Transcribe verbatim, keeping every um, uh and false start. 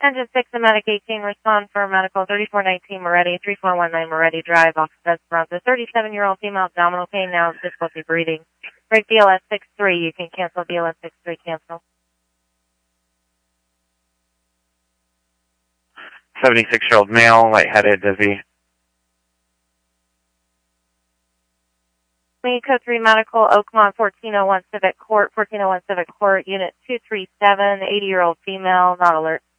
Engine six and Medic eighteen, respond for medical thirty-four nineteen Moretti, three four one nine Moretti Drive, off of Esperanza. thirty-seven-year-old female, abdominal pain now, difficulty breathing. Break B L S six three, you can cancel B L S six three, cancel. seventy-six-year-old male, lightheaded, dizzy. Lee Code three Medical, Oakmont, fourteen oh one Civic Court, fourteen oh one Civic Court, Unit two three seven, eighty-year-old female, not alert.